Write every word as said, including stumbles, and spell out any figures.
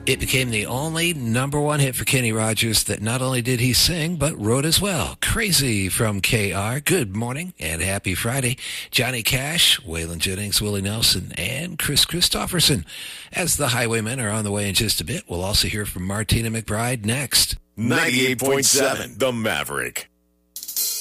It became the only number one hit for Kenny Rogers that not only did he sing, but wrote as well. Crazy from K R. Good morning and happy Friday. Johnny Cash, Waylon Jennings, Willie Nelson, and Chris Christopherson. As the Highwaymen are on the way in just a bit, we'll also hear from Martina McBride next. ninety-eight point seven The Maverick.